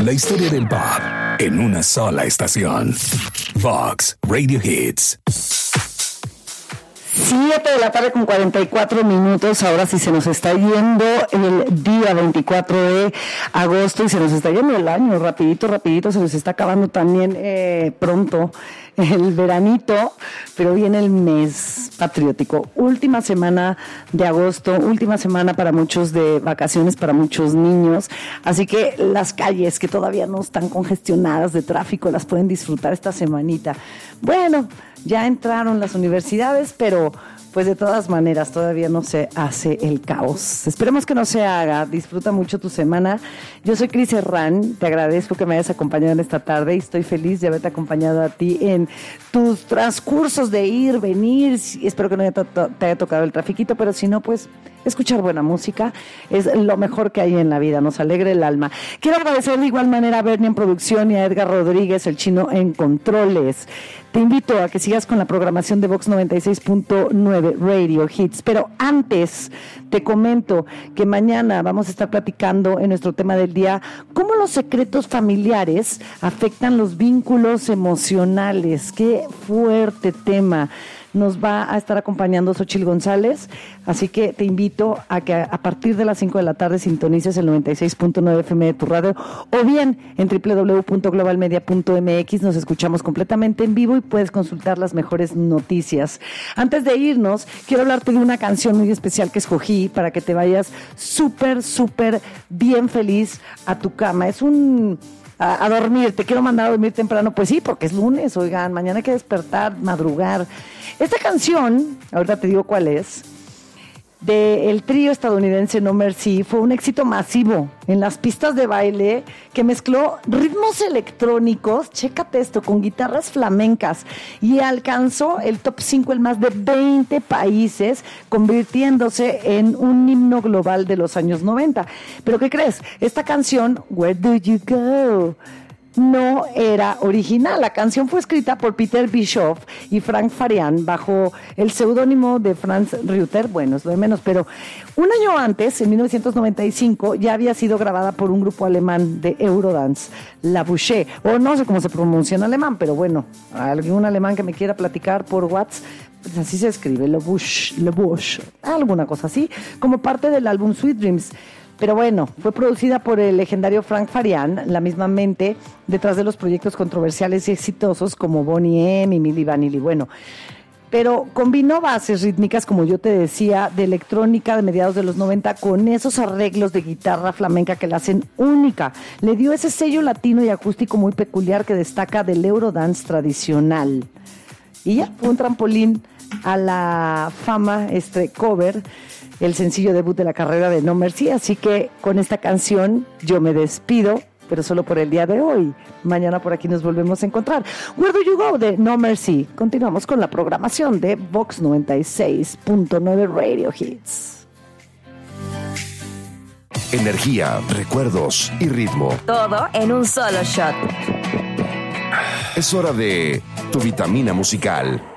La historia del pop en una sola estación. Vox Radio Hits. 7:44 ahora sí se nos está yendo el día 24 de agosto y se nos está yendo el año, rapidito, se nos está acabando también pronto el veranito, pero viene el mes patriótico, última semana de agosto, última semana para muchos de vacaciones, para muchos niños, así que las calles que todavía no están congestionadas de tráfico las pueden disfrutar esta semanita. Bueno, ya entraron las universidades, pero pues de todas maneras todavía no se hace el caos. Esperemos que no se haga. Disfruta mucho tu semana. Yo soy Cris Herrán, te agradezco que me hayas acompañado en esta tarde y estoy feliz de haberte acompañado a ti en tus transcursos de ir, venir. Espero que no te haya tocado el trafiquito, pero si no, pues escuchar buena música es lo mejor que hay en la vida, nos alegra el alma. Quiero agradecer de igual manera a Bernie en producción y a Edgar Rodríguez, el chino en controles. Te invito a que sigas con la programación de Vox 96.9 Radio Hits, pero antes te comento que mañana vamos a estar platicando en nuestro tema del día cómo los secretos familiares afectan los vínculos emocionales. Qué fuerte tema. Nos va a estar acompañando Xochitl González, así que te invito a que a partir de las 5 de la tarde sintonices el 96.9 FM de tu radio o bien en www.globalmedia.mx nos escuchamos completamente en vivo y puedes consultar las mejores noticias. Antes de irnos, quiero hablarte de una canción muy especial que escogí para que te vayas súper bien feliz a tu cama. Es a dormir, te quiero mandar a dormir temprano, pues sí, porque es lunes, oigan, mañana hay que despertar, madrugar. Esta canción, ahorita te digo cuál es, del trío estadounidense No Mercy, fue un éxito masivo en las pistas de baile que mezcló ritmos electrónicos, chécate esto, con guitarras flamencas y alcanzó el top 5 en más de 20 países, convirtiéndose en un himno global de los años 90. ¿Pero qué crees? Esta canción, Where Do You Go?, no era original. La canción fue escrita por Peter Bischoff y Frank Farian bajo el seudónimo de Franz Reuter. Bueno, es lo de menos, pero un año antes, en 1995, ya había sido grabada por un grupo alemán de Eurodance, La Bouche, o no sé cómo se pronuncia en alemán, pero bueno, algún alemán que me quiera platicar por WhatsApp, pues así se escribe, Le Bouche, alguna cosa así, como parte del álbum Sweet Dreams. Pero bueno, fue producida por el legendario Frank Farian, la misma mente detrás de los proyectos controversiales y exitosos como Boney M y Milli Vanilli. Bueno, pero combinó bases rítmicas, como yo te decía, de electrónica de mediados de los 90 con esos arreglos de guitarra flamenca que la hacen única. Le dio ese sello latino y acústico muy peculiar que destaca del Eurodance tradicional. Y ya, fue un trampolín a la fama, cover, el sencillo debut de la carrera de No Mercy, así que con esta canción yo me despido, pero solo por el día de hoy. Mañana por aquí nos volvemos a encontrar. Where Do You Go de No Mercy. Continuamos con la programación de Vox 96.9 Radio Hits. Energía, recuerdos y ritmo. Todo en un solo shot. Es hora de tu vitamina musical.